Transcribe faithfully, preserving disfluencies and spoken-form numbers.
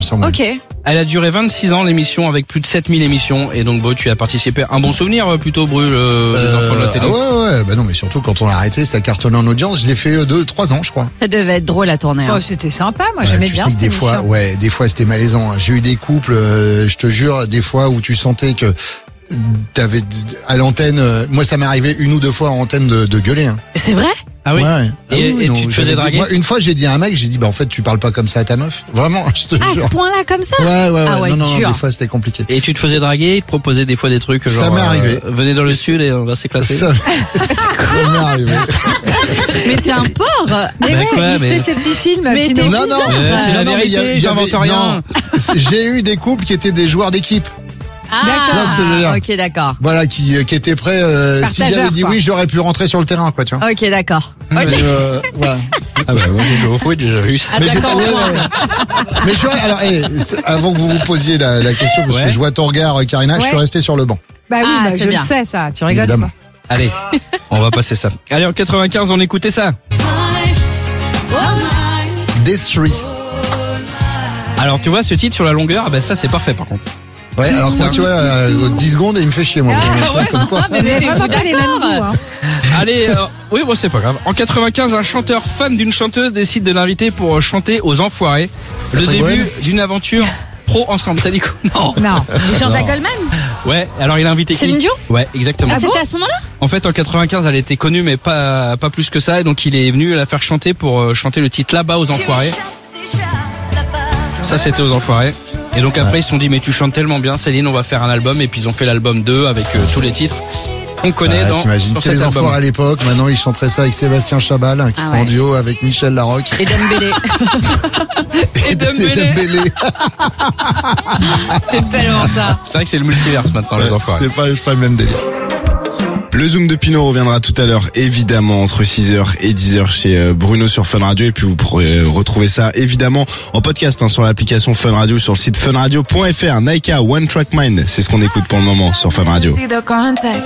sur moi. Ok. Elle a duré vingt-six ans l'émission avec plus de sept mille émissions et donc bon, tu as participé. Un bon souvenir plutôt Bru, euh, des Euh, enfants de la télé. ah ouais, ouais, bah non, mais surtout quand on l'a arrêté, ça cartonnait en audience. Je l'ai fait euh, deux, trois ans, je crois. Ça devait être drôle à tourner. Hein. Oh, c'était sympa, moi Ouais, j'aimais tu bien sais que cette des fois, émission. ouais, des fois c'était malaisant. J'ai eu des couples, euh, je te jure, des fois où tu sentais que t'avais à l'antenne. Euh, moi, ça m'est arrivé une ou deux fois en antenne de, de gueuler. Hein. C'est vrai? Ah oui. Ouais. Et, Ah oui, et non, tu te j'avais faisais dit- draguer? moi, une fois, j'ai dit à un mec, j'ai dit, bah en fait, tu parles pas comme ça à ta meuf. Vraiment, je te Ah, à jure. ce point-là, comme ça? Ouais, ouais, ouais. Ah ouais, non, non, non, dur. des fois c'était compliqué. Et tu te faisais draguer, ils te proposaient des fois des trucs genre. Ça m'est arrivé. euh, venez dans le sud et on va s'éclasser. Ça, ça m'est arrivé. Mais t'es un porc! Mais Bah ouais, quoi, il se mais- fait ces petits films Mais qui t'es nous- Non, non, Euh, c'est la non, non, mais il y a- vérité, il y j'invente avait- rien. non. J'ai eu des couples qui étaient des joueurs d'équipe. Ah, D'accord. Ce que je veux dire. ok, d'accord. Voilà, qui, qui étaient prêts, euh, si Partageurs, j'avais dit quoi. oui, j'aurais pu rentrer sur le terrain, quoi, tu vois. Ok, d'accord. Mais, euh, voilà. Ah bah ouais, j'ai joué au foot, j'ai déjà vu ça. Ah, Mais j'ai d'accord. ouais, ouais. Mais je suis, alors, eh, avant que vous vous posiez la, la question, parce Ouais. que je vois ton regard, Karina, je suis Ouais. resté sur le banc. Bah oui, Ah, bah, c'est je bien. le sais ça, tu rigoles Évidemment. pas. Allez, on va passer ça. Allez, en quatre-vingt-quinze, on écoutait ça. Des three. Alors tu vois, ce titre sur la longueur, ah bah ça c'est parfait par contre. Ouais, alors que moi, tu vois, euh, dix secondes et il me fait chier, moi. Comme quoi. Vous avez vraiment pas les mêmes d'accord. goûts, hein. Allez, euh, oui bon c'est pas grave. En quatre-vingt-quinze, un chanteur fan d'une chanteuse décide de l'inviter pour chanter aux Enfoirés. Le Patrick début Bruel d'une aventure pro ensemble. T'as dit quoi? Non. Non. Jean-Jacques Goldman? Ouais, alors il a invité qui? Céline Dion? Ouais, exactement. Ah, c'était à ce moment-là? En fait, en quatre-vingt-quinze, elle était connue, mais pas pas plus que ça. Et donc, il est venu la faire chanter pour euh, chanter le titre Là-bas aux Enfoirés. Ça, c'était aux Enfoirés. Et donc après, ils se sont dit, mais tu chantes tellement bien, Céline, on va faire un album. Et puis, ils ont fait l'album deux avec euh, tous les titres qu'on connaît Ah, dans t'imagines, sur c'est cet les album. Enfoirés à l'époque. Maintenant, ils chanteraient ça avec Sébastien Chabal, hein, qui Ah sont ouais. en duo avec Michel Larocque. Et Dembélé. Et Dembélé. Dembélé. C'est tellement ça. C'est vrai que c'est le multiverse maintenant, les Enfoirés. C'est pas, c'est pas le même délire. Le Zoom de Pinot reviendra tout à l'heure, évidemment, entre six heures et dix heures chez euh, Bruno sur Fun Radio. Et puis vous pourrez retrouver ça, évidemment, en podcast hein, sur l'application Fun Radio, sur le site funradio point f r. Naika, One Track Mind, c'est ce qu'on écoute pour le moment sur Fun Radio. See the contact.